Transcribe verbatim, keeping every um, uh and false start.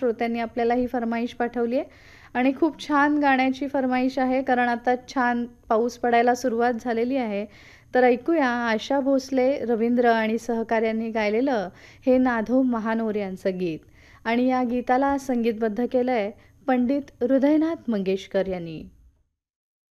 श्रोत्यांनी आपल्याला ही फरमाईश पाठवली आहे आणि खूप छान गाण्याची फरमाईश आहे, कारण आता छान पाऊस पडायला सुरुवात झालेली आहे. तर ऐकूया आशा भोसले, रवींद्र आणि सहकाऱ्यांनी गायलेलं हे नाधो महानोर यांचं गीत. आणि या गीताला संगीतबद्ध केलंय पंडित हृदयनाथ मंगेशकर यांनी.